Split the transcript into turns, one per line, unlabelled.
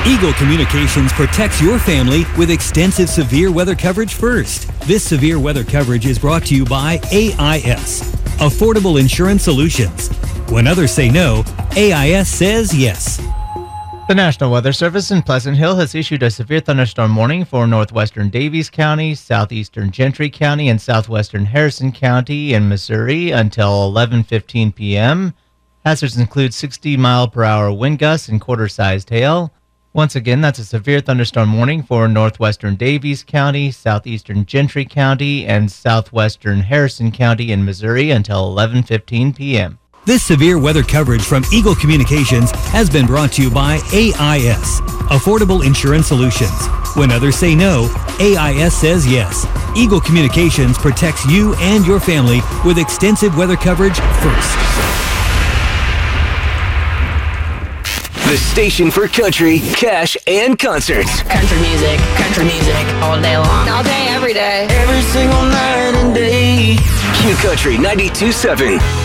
Eagle Communications protects your family with extensive severe weather coverage first. This severe weather coverage is brought to you by AIS, Affordable Insurance Solutions. When others say no, AIS says yes.
The National Weather Service in Pleasant Hill has issued a severe thunderstorm warning for northwestern Davies County, southeastern Gentry County, and southwestern Harrison County in Missouri until 11:15 p.m. Hazards include 60-mile-per-hour wind gusts and quarter-sized hail. Once again, that's a severe thunderstorm warning for northwestern Davies County, southeastern Gentry County, and southwestern Harrison County in Missouri until 11:15 p.m.
This severe weather coverage from Eagle Communications has been brought to you by AIS, Affordable Insurance Solutions. When others say no, AIS says yes. Eagle Communications protects you and your family with extensive weather coverage first.
The station for country, cash, and concerts.
Country music all day long. All day, every day.
Every single night and day.
Q Country 92.7.